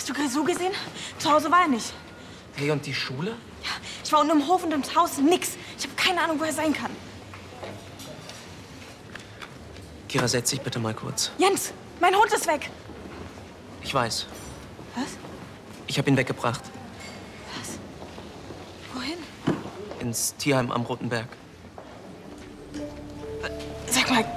Hast du Grisou gesehen? Zu Hause war er nicht. Hey, und die Schule? Ja, ich war unten im Hof und im Haus, nix. Ich habe keine Ahnung, wo er sein kann. Kira, setz dich bitte mal kurz. Jens, mein Hund ist weg. Ich weiß. Was? Ich habe ihn weggebracht. Was? Wohin? Ins Tierheim am Roten Berg. Sag mal,